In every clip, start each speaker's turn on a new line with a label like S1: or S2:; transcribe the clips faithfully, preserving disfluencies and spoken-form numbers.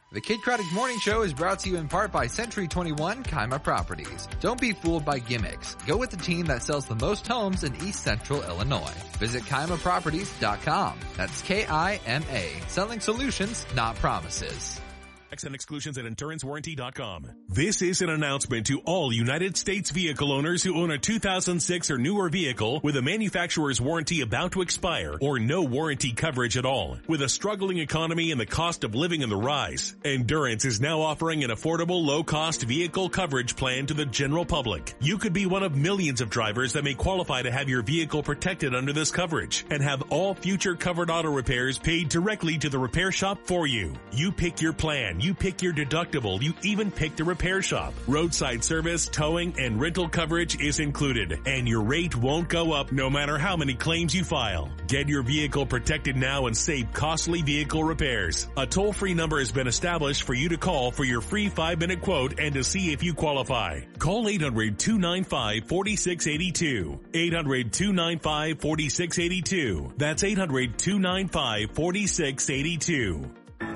S1: The Kid Craddock Morning Show is brought to you in part by Century twenty-one Kima Properties. Don't be fooled by gimmicks. Go with the team that sells the most homes in East Central Illinois. Visit Kima Properties dot com. That's K I M A. Selling solutions, not promises.
S2: And exclusions at endurance warranty dot com. This is an announcement to all United States vehicle owners who own a two thousand six or newer vehicle with a manufacturer's warranty about to expire or no warranty coverage at all. With a struggling economy and the cost of living on the rise, Endurance is now offering an affordable, low-cost vehicle coverage plan to the general public. You could be one of millions of drivers that may qualify to have your vehicle protected under this coverage and have all future covered auto repairs paid directly to the repair shop for you. You pick your plan. You pick your deductible. You even pick the repair shop. Roadside service, towing, and rental coverage is included. And your rate won't go up no matter how many claims you file. Get your vehicle protected now and save costly vehicle repairs. A toll-free number has been established for you to call for your free five-minute quote and to see if you qualify. Call eight hundred, two nine five, four six eight two. eight hundred, two nine five, four six eight two. That's eight hundred, two nine five, four six eight two.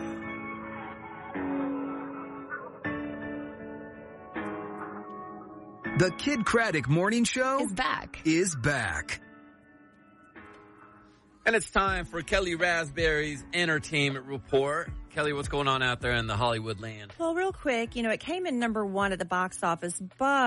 S3: The Kid Craddock Morning Show
S4: is back.
S3: Is back.
S5: And it's time for Kelly Raspberry's Entertainment Report. Kelly, what's going on out there in the Hollywood land?
S4: Well, real quick, you know, it came in number one at the box office,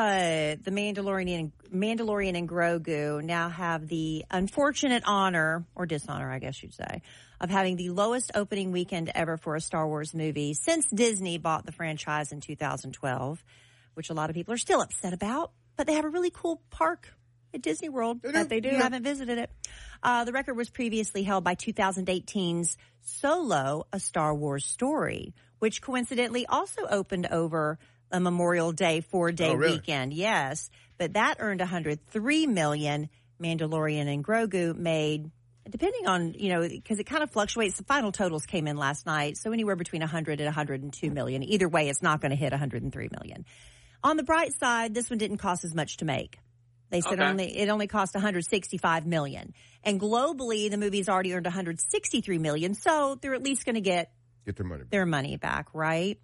S4: but the Mandalorian, Mandalorian and Grogu now have the unfortunate honor, or dishonor, I guess you'd say, of having the lowest opening weekend ever for a Star Wars movie since Disney bought the franchise in two thousand twelve. Which a lot of people are still upset about, but they have a really cool park at Disney World
S6: they
S4: that they do.
S6: Yeah.
S4: Haven't visited it. Uh, the record was previously held by two thousand eighteen's Solo, A Star Wars Story, which coincidentally also opened over a Memorial Day four-day
S6: oh, really?
S4: weekend. Yes, but that earned one hundred three million dollars. Mandalorian and Grogu made, depending on, you know, because it kind of fluctuates. The final totals came in last night, so anywhere between one hundred and one hundred two million. Either way, it's not going to hit one hundred three million. On the bright side, this one didn't cost as much to make. They said
S5: okay.
S4: only it only cost one hundred sixty-five million dollars. And globally, the movie's already earned one hundred sixty-three million dollars, so they're at least going to get
S6: get their money back.
S4: their money back, right?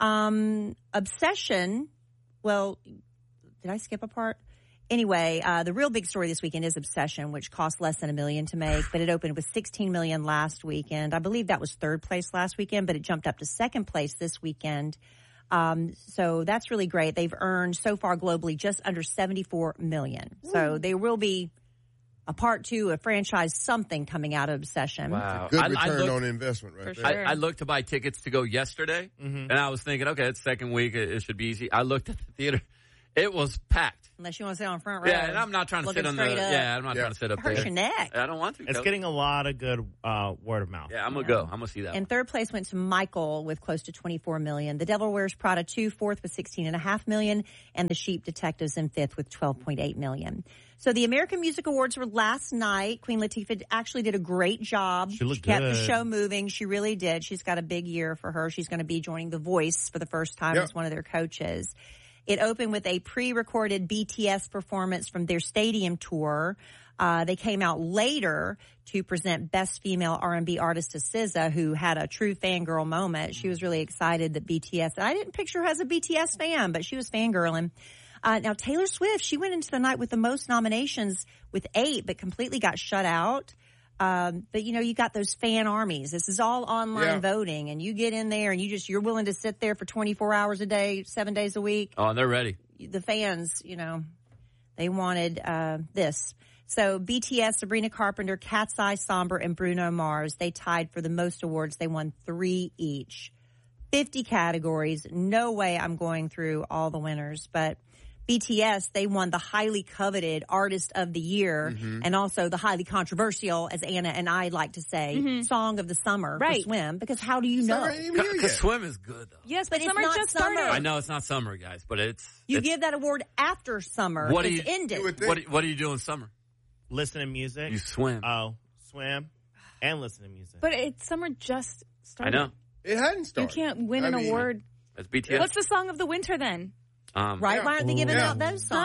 S4: Um, Obsession, well, did I skip a part? Anyway, uh, the real big story this weekend is Obsession, which cost less than a million to make, but it opened with sixteen million last weekend. I believe that was third place last weekend, but it jumped up to second place this weekend. Um, so that's really great. They've earned so far globally just under seventy-four million. Ooh. So there will be a part two, a franchise, something coming out of Obsession.
S5: Wow.
S6: Good
S5: I,
S6: return
S5: I looked,
S6: on investment right
S4: For
S6: there.
S4: sure.
S5: I, I looked to buy tickets to go yesterday, mm-hmm. and I was thinking, okay, it's second week. It, it should be easy. I looked at the theater. It was packed.
S4: Unless you want to sit on front row.
S5: Yeah, and I'm not trying to sit on the,
S4: up.
S5: yeah, I'm not
S6: yeah.
S5: trying to sit up
S4: Hurt
S5: there.
S4: your neck.
S5: I don't want to.
S7: It's
S5: Kelly.
S7: getting a lot of good uh, word of mouth.
S5: Yeah, I'm going to
S4: Yeah.
S5: go. I'm going to see that.
S4: And third place went to Michael with close to twenty-four million. The Devil Wears Prada two, fourth with sixteen and a half million, and The Sheep Detectives in fifth with twelve point eight million. So the American Music Awards were last night. Queen Latifah actually did a great job.
S7: She looked
S4: She kept
S7: good.
S4: the show moving. She really did. She's got a big year for her. She's going to be joining The Voice for the first time
S6: Yep.
S4: as one of their coaches. It opened with a pre-recorded B T S performance from their stadium tour. Uh, they came out later to present Best Female R and B Artist to S Z A, who had a true fangirl moment. She was really excited that B T S, I didn't picture her as a B T S fan, but she was fangirling. Uh, now Taylor Swift, she went into the night with the most nominations with eight, but completely got shut out. Um, but you know, you got those fan armies. This is all online
S6: Yeah.
S4: voting, and you get in there and you just, you're willing to sit there for twenty-four hours a day, seven days a week.
S5: Oh, they're ready.
S4: The fans, you know, they wanted, uh, this. So B T S, Sabrina Carpenter, Cat's Eye, Somber, and Bruno Mars, they tied for the most awards. They won three each. fifty categories. No way I'm going through all the winners, but B T S, they won the highly coveted Artist of the Year mm-hmm. and also the highly controversial, as Anna and I like to say, mm-hmm. Song of the Summer
S8: right.
S4: for Swim. Because how do you know?
S5: Because Swim is good, though.
S8: Yes,
S4: but
S8: but
S4: it's
S8: summer
S4: not
S8: just
S4: summer.
S8: started.
S5: I know it's not summer, guys, but it's...
S4: You
S5: it's,
S4: give that award after summer.
S5: What do
S4: it's
S5: you,
S4: ended.
S5: you what, do, what do you do in summer?
S7: Listen to music.
S5: You swim.
S7: Oh, swim and listen to music.
S8: But it's summer just started.
S5: I know.
S6: It hadn't started.
S8: You can't win
S6: I
S8: an
S6: mean,
S8: award.
S5: That's B T S.
S8: What's the song of the winter then?
S5: Um,
S4: right?
S6: yeah.
S4: Why aren't they giving
S6: yeah.
S4: out those songs?
S8: Huh?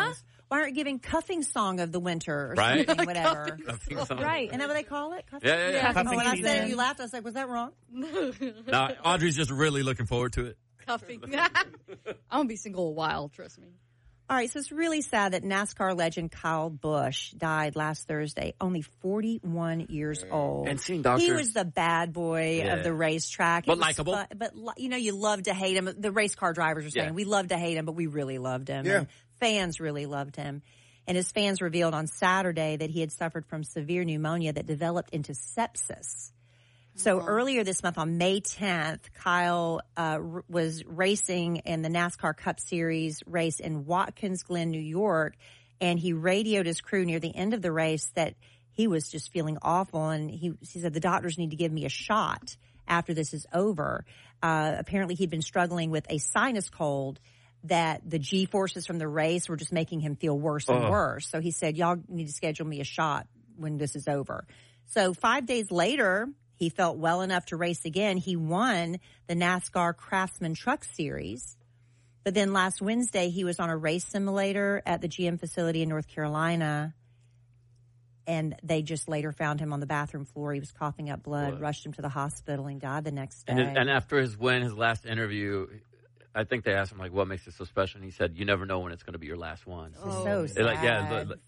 S4: why aren't you giving cuffing song of the winter or
S5: Right.
S4: something, whatever.
S8: Right.
S4: Isn't that what they call it? Cuffing?
S5: Yeah, yeah, yeah.
S4: Oh, when I
S7: season.
S4: said it, you laughed. I was like, was that wrong?
S5: Now, Audrey's just really looking forward to it.
S8: Cuffing. I'm going to be single a while, trust me.
S4: All right, so it's really sad that NASCAR legend Kyle Busch died last Thursday, only forty-one years old.
S5: And seeing doctors.
S4: He was the bad boy
S5: Yeah.
S4: of the racetrack. It
S5: But
S4: was
S5: likable.
S4: fu- But, li- you know, you love to hate him. The race car drivers are saying,
S5: Yeah.
S4: we love to hate him, but we really loved him.
S6: Yeah.
S4: And fans really loved him. And his fans revealed on Saturday that he had suffered from severe pneumonia that developed into sepsis. So earlier this month, on May tenth, Kyle uh, r- was racing in the NASCAR Cup Series race in Watkins Glen, New York, and he radioed his crew near the end of the race that he was just feeling awful, and he, he said, the doctors need to give me a shot after this is over. Uh, apparently, he'd been struggling with a sinus cold that the G-forces from the race were just making him feel worse and
S5: Oh.
S4: worse. So he said, y'all need to schedule me a shot when this is over. So five days later, he felt well enough to race again. He won the NASCAR Craftsman Truck Series. But then last Wednesday, he was on a race simulator at the G M facility in North Carolina. And they just later found him on the bathroom floor. He was coughing up blood,
S5: Blood.
S4: rushed him to the hospital, and died the next day.
S5: And, it, and after his win, his last interview, I think they asked him, like, what makes it so special? And he said, you never know when it's going to be your last one.
S4: so sad.
S5: It, like, yeah, the- the-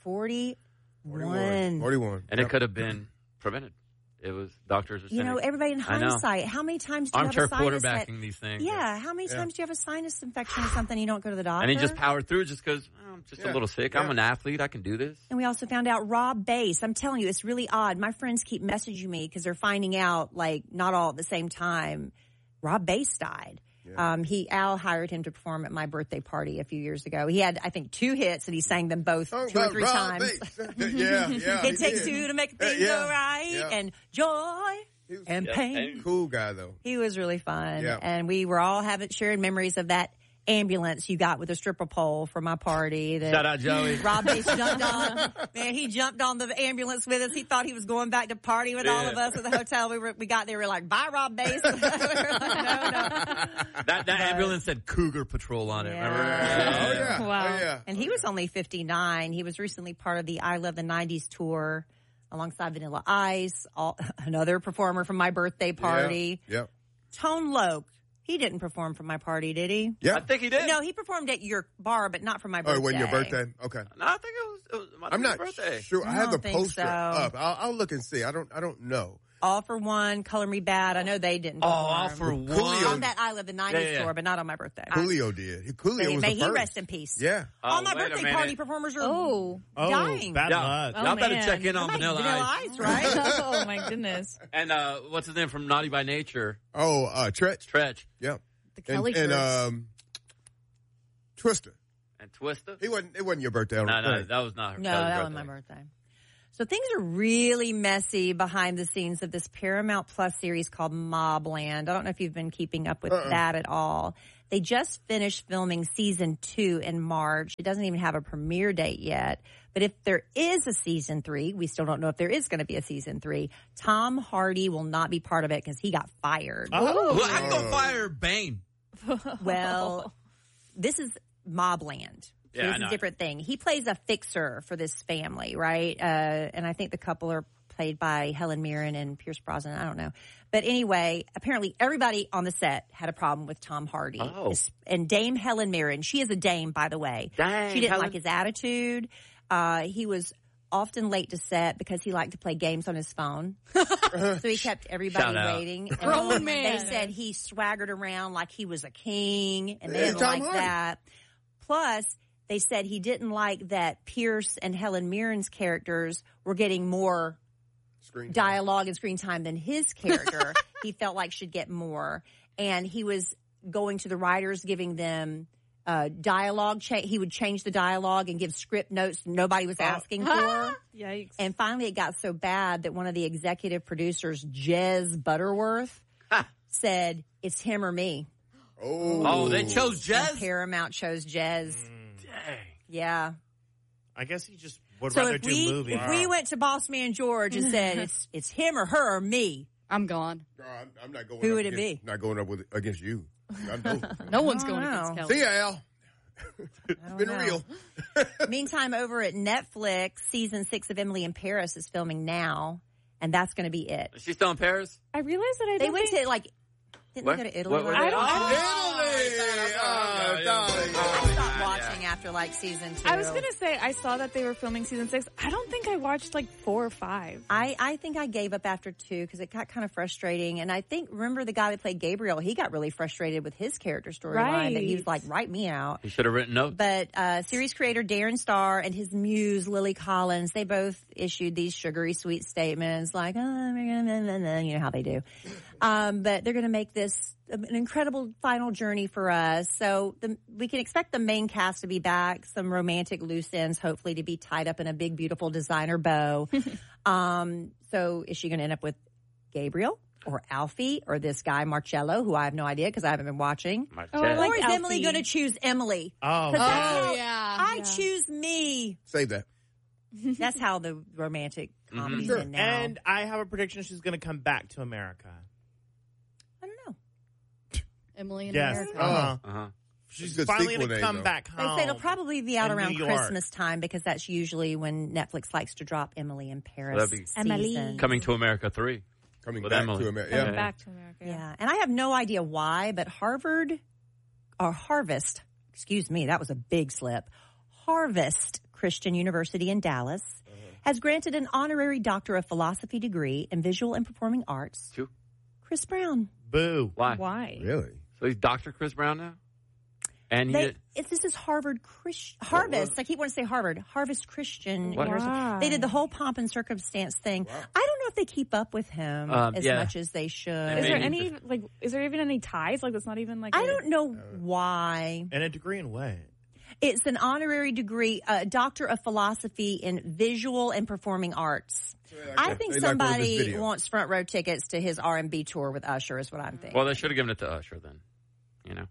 S4: forty-one.
S6: forty-one.
S5: And it could have been prevented. It was, doctors are saying.
S4: You know, everybody in
S5: I know.
S4: hindsight, how many times do you
S5: Armchair
S4: have a sinus
S5: quarterbacking
S4: that-
S5: these things.
S4: Yeah, how many
S6: Yeah.
S4: times do you have a sinus infection or something and you don't go to the doctor?
S5: And he just powered through just because oh, I'm just
S6: Yeah.
S5: a little sick.
S6: Yeah.
S5: I'm an athlete. I can do this.
S4: And we also found out Rob Bass. I'm telling you, it's really odd. My friends keep messaging me because they're finding out, like, not all at the same time. Rob Bass died.
S6: Yeah.
S4: Um, he Al hired him to perform at my birthday party a few years ago. He had, I think, two hits, and he sang them both
S6: Oh,
S4: two or
S6: about
S4: three
S6: Rob
S4: times.
S6: Bates. yeah, yeah. he
S4: It takes
S6: did.
S4: two to make a
S6: Uh,
S4: thing
S6: yeah,
S4: go right,
S6: yeah.
S4: and joy
S6: He was
S4: and
S5: Yeah,
S4: pain.
S5: and-
S6: cool guy though.
S4: He was really fun,
S6: Yeah.
S4: and we were all having sharing memories of that ambulance you got with a stripper pole for my party. That
S5: Shout out Joey.
S4: Rob Bass jumped on. Man, he jumped on the ambulance with us. He thought he was going back to party with all
S5: Yeah.
S4: of us at the hotel. We were, we got there. We were like, bye, Rob Bass. we were like, no, no.
S5: That, that ambulance said Cougar Patrol on it.
S4: Yeah.
S5: Remember?
S6: Oh yeah.
S8: Wow.
S6: Oh, yeah.
S4: And he was only fifty-nine. He was recently part of the I Love the nineties tour alongside Vanilla Ice, all, another performer from my birthday party.
S6: Yeah. Yep.
S4: Tone Loc. He didn't perform for my party, did he?
S6: Yeah.
S5: I think he did.
S4: No, he performed at your bar, but not for my
S6: Oh,
S4: birthday.
S6: it wasn't your birthday? Okay.
S5: No, I think it was, it was my
S6: I'm not
S5: birthday.
S6: sure. I,
S4: I
S6: have the
S4: don't think
S6: poster
S4: so.
S6: up. I'll, I'll look and see. I don't. I don't know.
S4: All for One, Color Me Bad. I know they didn't
S5: Oh,
S4: perform.
S5: all for one.
S6: Coolio-
S4: On that I Love the nineties
S5: Yeah, yeah.
S4: tour, but not on my birthday.
S6: Coolio did. He- Coolio
S4: May,
S6: was
S4: may
S6: the
S4: he
S6: first.
S4: rest in peace.
S6: Yeah.
S4: All
S5: Oh,
S4: my
S5: wait a
S4: birthday
S5: minute.
S4: party performers are
S8: Oh.
S7: Oh,
S4: dying.
S7: bad
S5: Yeah.
S7: luck.
S8: Oh,
S5: Y'all better
S8: man.
S5: check in on
S4: Like
S5: Vanilla,
S4: Vanilla
S5: Ice.
S4: Ice, right?
S8: Oh, my goodness.
S5: And uh, what's his name from Naughty by Nature?
S6: Oh, uh, Tretch.
S5: Tretch
S6: Yeah.
S8: The Kelly
S6: and, and
S8: Curse.
S6: um, Twister.
S5: and Twista.
S6: He wasn't. It wasn't your birthday. I don't
S5: No, no,
S6: think.
S5: that was not her.
S4: No,
S5: that
S4: that
S5: was
S4: was my
S5: birthday.
S4: birthday. So things are really messy behind the scenes of this Paramount Plus series called Mobland. I don't know if you've been keeping up with
S6: Uh-uh.
S4: that at all. They just finished filming season two in March. It doesn't even have a premiere date yet. But if there is a season three, we still don't know if there is going to be a season three. Tom Hardy will not be part of it because he got fired.
S7: Oh.
S5: Well, I'm gonna fire Bane.
S4: Well, this is Mobland.
S5: Yeah,
S4: This
S5: I
S4: is
S5: know.
S4: a different thing. He plays a fixer for this family, right? Uh, and I think the couple are played by Helen Mirren and Pierce Brosnan. I don't know. But anyway, apparently everybody on the set had a problem with Tom Hardy.
S5: Oh.
S4: And Dame Helen Mirren, she is a dame, by the way.
S5: Dang,
S4: she didn't
S5: Helen.
S4: like his attitude. Uh, he was often late to set because he liked to play games on his phone. So he kept everybody
S5: Shout out.
S4: waiting. And
S8: Grown
S4: they
S8: man.
S4: said he swaggered around like he was a king, and they
S6: Hey,
S4: didn't
S6: Tom
S4: like
S6: Hardy.
S4: that. Plus, they said he didn't like that Pierce and Helen Mirren's characters were getting more
S6: Screen time.
S4: dialogue and screen time than his character. He felt like should get more. And he was going to the writers, giving them uh, dialogue. Cha- he would change the dialogue and give script notes nobody was asking for.
S8: Yikes.
S4: And finally, it got so bad that one of the executive producers, Jez Butterworth,
S5: Ha.
S4: said, "It's him or me."
S6: Oh.
S5: Oh, they chose
S4: And
S5: Jez.
S4: Paramount chose Jez.
S5: Dang.
S4: Yeah.
S7: I guess he just would
S4: So
S7: rather
S4: if
S7: do
S4: we
S7: movies.
S4: if we went to Boss Man George and said it's it's him or her or me,
S8: I'm gone.
S6: No, I'm, I'm not going.
S4: Who
S6: up
S4: would it
S6: against,
S4: be?
S6: Not going up with against you. I know.
S8: No one's
S4: I
S8: going
S4: don't
S8: against
S4: know.
S8: Kelly.
S6: See ya, Al. It's
S4: I don't
S6: been
S4: know.
S6: real.
S4: Meantime, over at Netflix, season six of Emily in Paris is filming now, and that's going to be it.
S5: Is she still in Paris?
S8: I realized that I
S4: They
S8: don't
S4: went
S8: think...
S4: to like, didn't
S5: What?
S4: they go to Italy?
S5: What were
S4: last
S5: they-
S8: I don't- I
S6: Italy! Oh, darling.
S4: I stopped watching after like season two.
S8: I was going to say, I saw that they were filming season six. I don't think I watched like four or five.
S4: I, I think I gave up after two because it got kind of frustrating. And I think, remember the guy that played Gabriel, he got really frustrated with his character storyline that he was
S8: Right.
S4: like, write me out.
S5: He should have written notes.
S4: But uh, series creator Darren Star and his muse Lily Collins, they both issued these sugary sweet statements like, oh, you know how they do. Um, but they're going to make this an incredible final journey for us. So the, we can expect the main cast to be back, some romantic loose ends, hopefully to be tied up in a big, beautiful designer bow. um, so is she going to end up with Gabriel or Alfie or this guy Marcello, who I have no idea because I haven't been watching?
S8: Oh, I like
S4: Or is
S8: Alfie.
S4: Emily going to choose Emily?
S7: Oh,
S4: 'Cause that's how-
S8: Oh, yeah.
S4: I
S8: yeah.
S4: choose me.
S6: Save that.
S4: That's how the romantic comedy's
S6: Sure.
S4: in now.
S7: and I have a prediction she's going to come back to America.
S4: I don't know.
S8: Emily in
S7: Yes.
S8: America.
S7: Uh-huh.
S5: Uh-huh.
S7: She's
S6: Good
S7: finally
S6: sequel
S7: going to
S6: name,
S7: come
S6: though.
S7: back
S4: They
S7: home.
S4: say it'll probably be out
S7: in
S4: around
S7: New York.
S4: Christmas time because that's usually when Netflix likes to drop Emily in Paris
S5: That'd be-
S8: Emily.
S4: season.
S5: Coming to America three.
S6: Coming
S5: With
S6: back
S5: Emily.
S6: to America.
S8: Coming
S6: Yeah.
S8: back to America.
S4: Yeah, and I have no idea why, but Harvard or Harvest, excuse me, that was a big slip. Harvest Christian University in Dallas has granted an honorary Doctor of Philosophy degree in Visual and Performing Arts.
S5: Two.
S4: Chris Brown.
S7: Boo.
S5: Why?
S8: Why?
S6: Really?
S5: So he's Doctor Chris Brown now? And he
S4: They,
S5: did,
S4: if this is Harvard Christian Harvest. I keep wanting to say Harvard. Harvest Christian
S5: What?
S4: University.
S8: Why?
S4: They did the whole pomp and circumstance thing. I don't know if they keep up with him
S5: Um,
S4: as
S5: yeah.
S4: much as they should.
S8: Is
S5: They
S8: there
S5: need
S8: any like? Is there even any ties? Like that's not even like.
S4: I
S8: a-
S4: don't know why.
S7: And a degree in what?
S4: It's an honorary degree, a uh, Doctor of Philosophy in Visual and Performing Arts. I think
S6: They like one of his
S4: somebody
S6: videos.
S4: wants front row tickets to his R and B tour with Usher is what I'm thinking.
S5: well, they should have given it to Usher then. You know?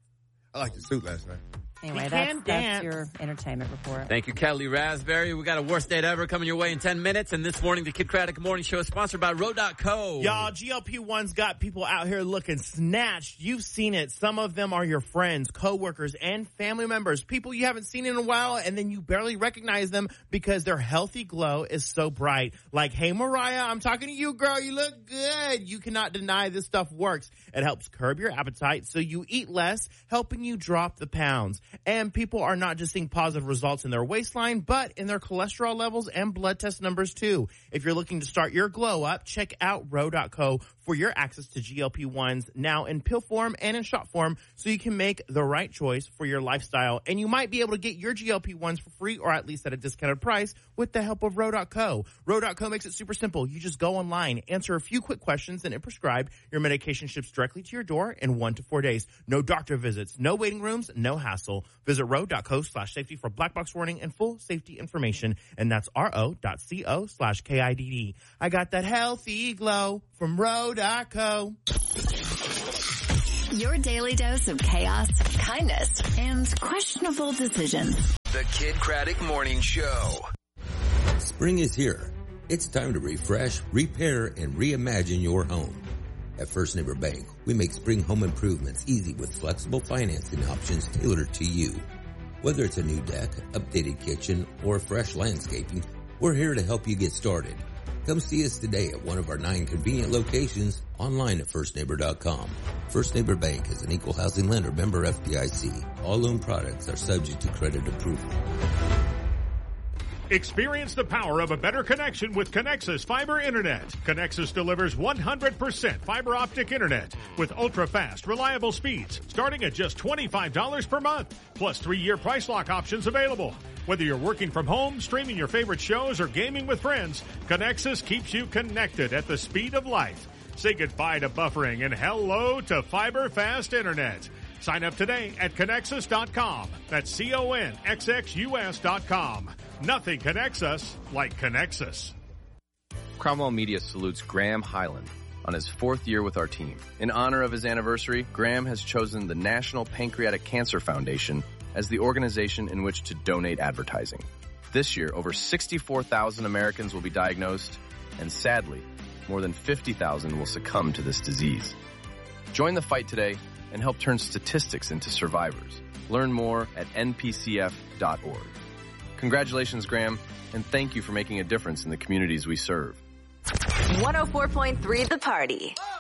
S6: I liked the suit last night.
S4: Anyway,
S7: He
S4: that's,
S7: can
S4: that's
S7: dance.
S4: your entertainment report.
S5: Thank you, Kelly Raspberry. We got a worst date ever coming your way in ten minutes. And this morning, the Kid Craddock Morning Show is sponsored by Row dot co.
S7: Y'all, G L P one's got people out here looking snatched. You've seen it. Some of them are your friends, coworkers, and family members. People you haven't seen in a while, and then you barely recognize them because their healthy glow is so bright. Like, hey, Mariah, I'm talking to you, girl. You look good. You cannot deny this stuff works. It helps curb your appetite so you eat less, helping you drop the pounds. And people are not just seeing positive results in their waistline, but in their cholesterol levels and blood test numbers too. If you're looking to start your glow up, check out Row dot co for your access to G L P ones now in pill form and in shot form so you can make the right choice for your lifestyle. And you might be able to get your G L P ones for free or at least at a discounted price with the help of Row dot co. Row dot co makes it super simple. You just go online, answer a few quick questions, and it prescribed. Your medication ships directly to your door in one to four days. No doctor visits, no waiting rooms, no hassle. Visit Row dot co slash safety for black box warning and full safety information. And that's ro dot co slash K I D D. I got that healthy glow from Row dot co.
S9: Your daily dose of chaos, kindness, and questionable decisions.
S3: The Kid Craddock Morning Show.
S10: Spring is here. It's time to refresh, repair, and reimagine your home. At First Neighbor Bank, we make spring home improvements easy with flexible financing options tailored to you. Whether it's a new deck, updated kitchen, or fresh landscaping, we're here to help you get started. Come see us today at one of our nine convenient locations, online at first neighbor dot com. First Neighbor Bank is an equal housing lender, member F D I C. All loan products are subject to credit approval.
S11: Experience the power of a better connection with Connexus Fiber Internet. Connexus delivers one hundred percent fiber optic internet with ultra-fast, reliable speeds starting at just twenty-five dollars per month, plus three-year price lock options available. Whether you're working from home, streaming your favorite shows, or gaming with friends, Connexus keeps you connected at the speed of light. Say goodbye to buffering and hello to fiber fast internet. Sign up today at Connexus dot com. That's C O N X X U S dot com. Nothing connects us like Connexus.
S12: Cromwell Media salutes Graham Highland on his fourth year with our team. In honor of his anniversary, Graham has chosen the National Pancreatic Cancer Foundation as the organization in which to donate advertising. This year, over sixty-four thousand Americans will be diagnosed, and sadly, more than fifty thousand will succumb to this disease. Join the fight today and help turn statistics into survivors. Learn more at N P C F dot org. Congratulations, Graham, and thank you for making a difference in the communities we serve.
S13: one oh four point three The Party.